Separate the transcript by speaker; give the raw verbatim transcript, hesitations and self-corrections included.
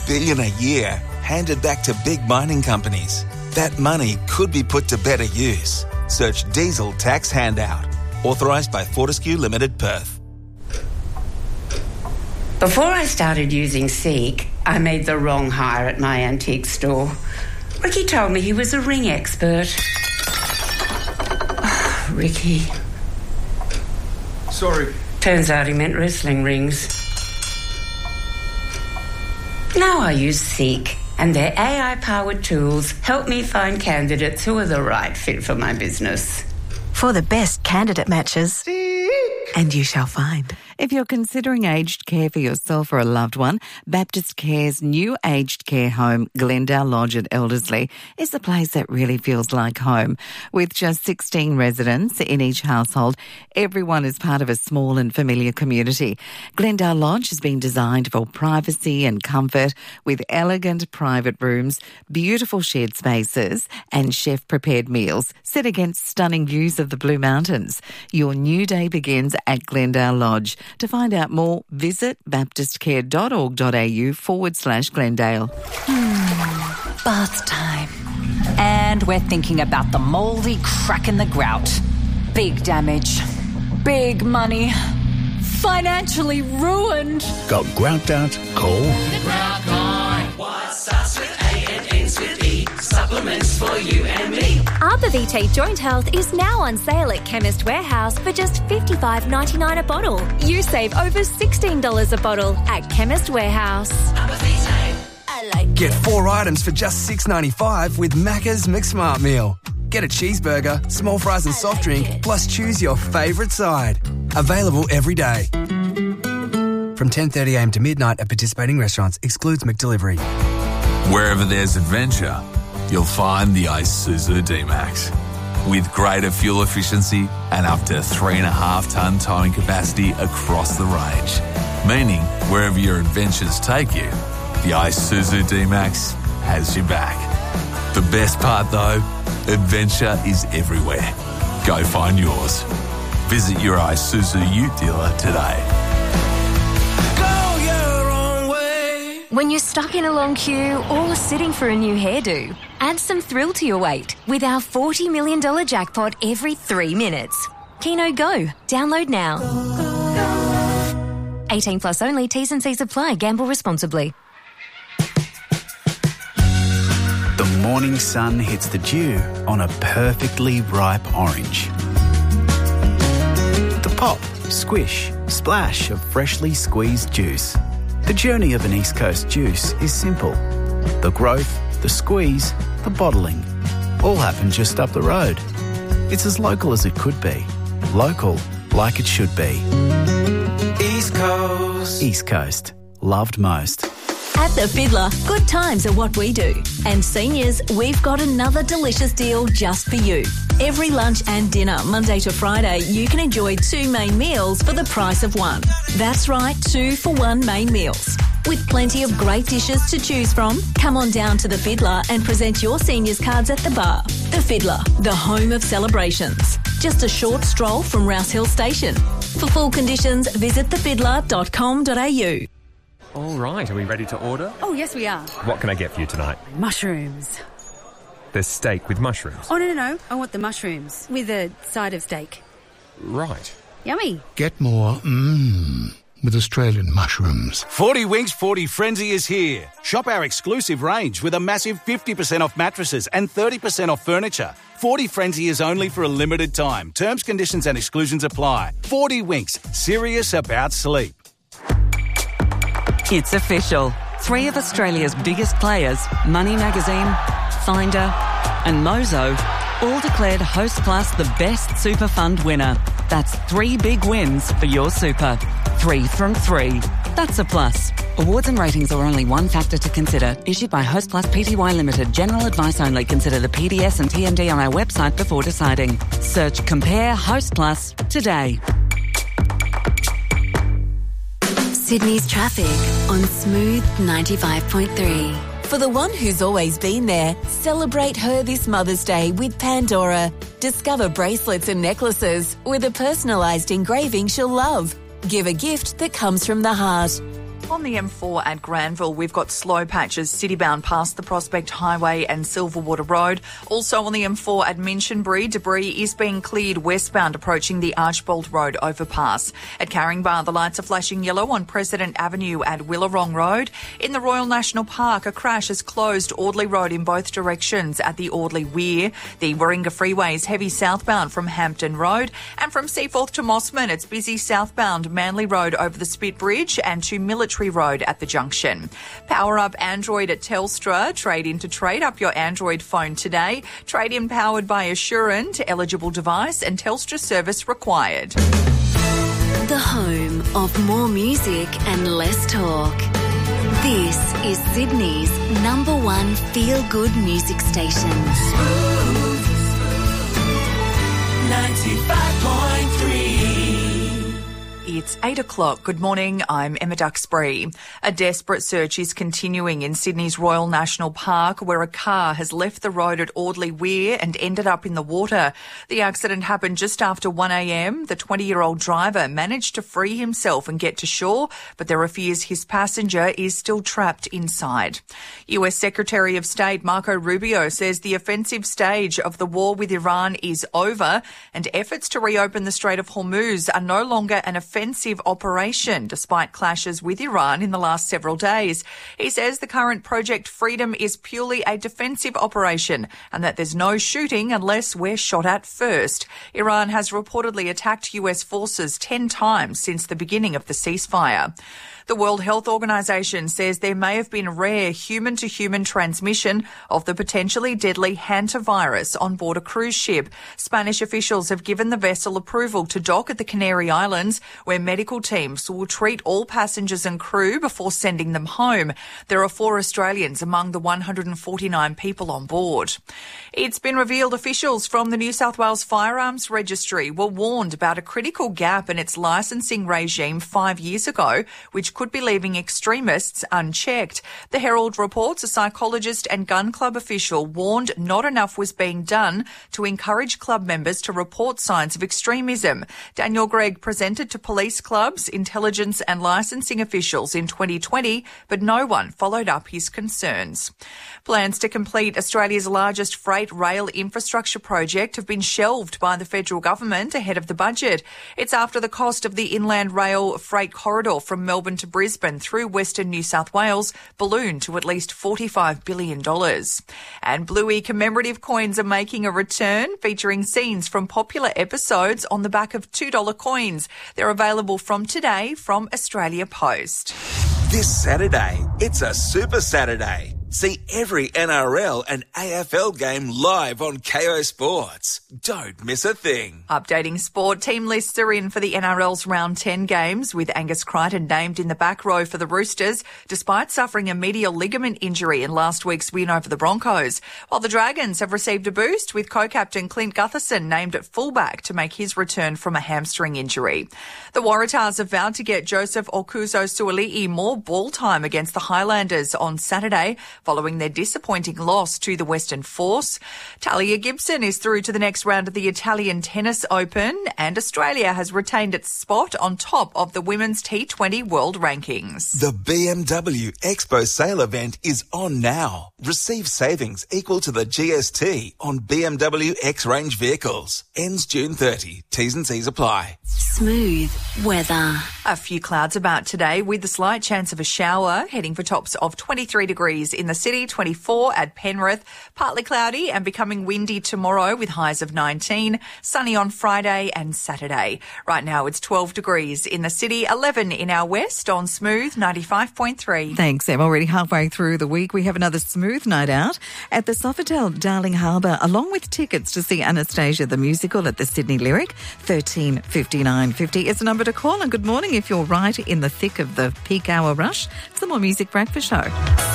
Speaker 1: billion a year handed back to big mining companies. That money could be put to better use. Search Diesel Tax Handout. Authorised by Fortescue Limited, Perth.
Speaker 2: Before I started using Seek, I made the wrong hire at my antique store. Ricky told me he was a ring expert. Oh, Ricky.
Speaker 3: Sorry.
Speaker 2: Turns out he meant wrestling rings. Now I use Seek, and their A I-powered tools help me find candidates who are the right fit for my business.
Speaker 4: For the best candidate matches, Seek. And you shall find.
Speaker 5: If you're considering aged care for yourself or a loved one, Baptist Care's new aged care home, Glendale Lodge at Elderslie, is a place that really feels like home. With just sixteen residents in each household, everyone is part of a small and familiar community. Glendale Lodge has been designed for privacy and comfort with elegant private rooms, beautiful shared spaces and chef-prepared meals set against stunning views of the Blue Mountains. Your new day begins at Glendale Lodge. To find out more, visit baptistcare.org.au forward slash Glendale.
Speaker 6: Hmm, bath time. And we're thinking about the mouldy crack in the grout. Big damage. Big money. Financially ruined.
Speaker 7: Got grout doubt? Call
Speaker 8: The Grout Guy. What starts with A and ends with E? Supplements for you and me.
Speaker 9: Arbor V T Joint Health is now on sale at Chemist Warehouse for just fifty-five dollars ninety-nine a bottle. You save over sixteen dollars a bottle at Chemist Warehouse.
Speaker 8: Arbor V T. I like
Speaker 10: Get four items for just six dollars ninety-five with Macca's McSmart meal. Get a cheeseburger, small fries and soft drink, plus choose your favourite side. Available every day. From ten thirty a m to midnight at participating restaurants. Excludes McDelivery.
Speaker 11: Wherever there's adventure, you'll find the Isuzu D-Max. With greater fuel efficiency and up to three and a half tonne towing capacity across the range. Meaning, wherever your adventures take you, the Isuzu D-Max has your back. The best part though, adventure is everywhere. Go find yours. Visit your Isuzu Ute dealer today.
Speaker 9: When you're stuck in a long queue or sitting for a new hairdo, add some thrill to your wait with our forty million dollars jackpot every three minutes. Keno Go. Download now. eighteen plus only. T's and C's apply. Gamble responsibly.
Speaker 7: The morning sun hits the dew on a perfectly ripe orange. The pop, squish, splash of freshly squeezed juice. The journey of an East Coast juice is simple. The growth, the squeeze, the bottling, all happen just up the road. It's as local as it could be. Local, like it should be. East Coast. East Coast. Loved most.
Speaker 12: At The Fiddler, good times are what we do. And seniors, we've got another delicious deal just for you. Every lunch and dinner, Monday to Friday, you can enjoy two main meals for the price of one. That's right, two for one main meals. With plenty of great dishes to choose from, come on down to The Fiddler and present your seniors cards at the bar. The Fiddler, the home of celebrations. Just a short stroll from Rouse Hill Station. For full conditions, visit the fiddler dot com dot a u.
Speaker 13: All right, are we ready to order?
Speaker 14: Oh, yes, we are.
Speaker 13: What can I get for you tonight?
Speaker 14: Mushrooms.
Speaker 13: There's steak with mushrooms.
Speaker 14: Oh, no, no, no. I want the mushrooms with a side of steak.
Speaker 13: Right.
Speaker 14: Yummy.
Speaker 15: Get more mmm with Australian mushrooms.
Speaker 16: forty Winks forty Frenzy is here. Shop our exclusive range with a massive fifty percent off mattresses and thirty percent off furniture. forty Frenzy is only for a limited time. Terms, conditions and exclusions apply. forty Winks. Serious about sleep.
Speaker 17: It's official. Three of Australia's biggest players, Money Magazine, Finder and Mozo, all declared Host Plus the best super fund winner. That's three big wins for your super. Three from three. That's a plus. Awards and ratings are only one factor to consider. Issued by Host Plus Pty Limited. General advice only. Consider the P D S and T M D on our website before deciding. Search Compare Host Plus today.
Speaker 18: Sydney's traffic on Smooth ninety-five point three.
Speaker 19: For the one who's always been there, celebrate her this Mother's Day with Pandora. Discover bracelets and necklaces with a personalised engraving she'll love. Give a gift that comes from the heart.
Speaker 3: On the M four at Granville, we've got slow patches citybound past the Prospect Highway and Silverwater Road. Also on the M four at Minchinbury, debris is being cleared westbound approaching the Archbold Road overpass. At Caringbah, the lights are flashing yellow on President Avenue at Willarong Road. In the Royal National Park, a crash has closed Audley Road in both directions at the Audley Weir. The Warringah Freeway is heavy southbound from Hampton Road. And from Seaforth to Mossman, it's busy southbound Manly Road over the Spit Bridge and to Military Road at the junction. Power up Android at Telstra. Trade in to trade up your Android phone today. Trade in powered by Assurant. Eligible device and Telstra service required.
Speaker 18: The home of more music and less talk. This is Sydney's number one feel-good music station.
Speaker 8: ninety-five point three.
Speaker 3: It's eight o'clock. Good morning. I'm Emma Duxbury. A desperate search is continuing in Sydney's Royal National Park, where a car has left the road at Audley Weir and ended up in the water. The accident happened just after one a.m. The twenty-year-old driver managed to free himself and get to shore, but there are fears his passenger is still trapped inside. U S Secretary of State Marco Rubio says the offensive stage of the war with Iran is over and efforts to reopen the Strait of Hormuz are no longer an offensive operation, despite clashes with Iran in the last several days. He says the current Project Freedom is purely a defensive operation and that there's no shooting unless we're shot at first. Iran has reportedly attacked U S forces ten times since the beginning of the ceasefire. The World Health Organization says there may have been rare human-to-human transmission of the potentially deadly hantavirus on board a cruise ship. Spanish officials have given the vessel approval to dock at the Canary Islands, where medical teams will treat all passengers and crew before sending them home. There are four Australians among the one hundred forty-nine people on board. It's been revealed officials from the New South Wales Firearms Registry were warned about a critical gap in its licensing regime five years ago, which could be leaving extremists unchecked. The Herald reports a psychologist and gun club official warned not enough was being done to encourage club members to report signs of extremism. Daniel Gregg presented to police clubs, intelligence and licensing officials in twenty twenty, but no one followed up his concerns. Plans to complete Australia's largest freight rail infrastructure project have been shelved by the federal government ahead of the budget. It's after the cost of the Inland Rail freight corridor from Melbourne to Brisbane through Western New South Wales ballooned to at least forty-five billion dollars. And Bluey commemorative coins are making a return, featuring scenes from popular episodes on the back of two dollar coins. They're available from today from Australia Post.
Speaker 1: This Saturday, it's a Super Saturday. See every N R L and A F L game live on Kayo Sports. Don't miss a thing.
Speaker 3: Updating sport, team lists are in for the N R L's round ten games, with Angus Crichton named in the back row for the Roosters, despite suffering a medial ligament injury in last week's win over the Broncos. While the Dragons have received a boost, with co-captain Clint Gutherson named at fullback to make his return from a hamstring injury. The Waratahs have vowed to get Joseph Okuso-Suali'i more ball time against the Highlanders on Saturday, following their disappointing loss to the Western Force. Talia Gibson is through to the next round of the Italian Tennis Open, and Australia has retained its spot on top of the women's T twenty world rankings.
Speaker 1: The B M W Expo sale event is on now. Receive savings equal to the G S T on B M W X-Range vehicles. Ends June thirtieth. T's and C's apply.
Speaker 18: Smooth weather.
Speaker 3: A few clouds about today with a slight chance of a shower, heading for tops of twenty-three degrees in the city, twenty-four at Penrith. Partly cloudy and becoming windy tomorrow with highs of nineteen. Sunny on Friday and Saturday. Right now it's twelve degrees in the city, eleven in our west on Smooth ninety-five point three.
Speaker 5: Thanks, Em. Already halfway through the week, we have another Smooth night out at the Sofitel Darling Harbour, along with tickets to see Anastasia the musical at the Sydney Lyric. thirteen fifty-nine fifty is the number to call. And good morning if you're right in the thick of the peak hour rush. It's the More Music Breakfast Show.